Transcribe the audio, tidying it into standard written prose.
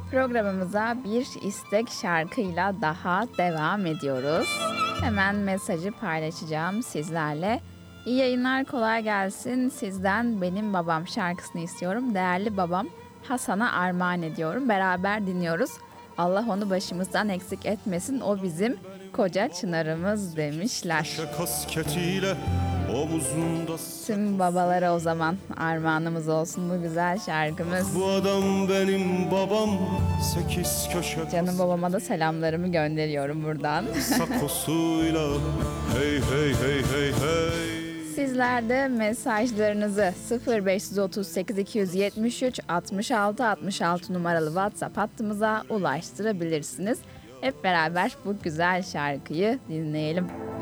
Programımıza bir istek şarkıyla daha devam ediyoruz. Hemen mesajı paylaşacağım sizlerle. İyi yayınlar, kolay gelsin. Sizden Benim Babam şarkısını istiyorum. Değerli babam Hasan'a armağan ediyorum. Beraber dinliyoruz. Allah onu başımızdan eksik etmesin. O bizim koca çınarımız demişler. Kasketiyle omuzunda Tüm babalara o zaman armağanımız olsun bu güzel şarkımız. bu adam benim babam, 8 köşe Canım babama da selamlarımı gönderiyorum buradan. sakosuyla hey hey hey hey hey. Sizler de mesajlarınızı 0538 273 66 66 numaralı WhatsApp hattımıza ulaştırabilirsiniz. Hep beraber bu güzel şarkıyı dinleyelim.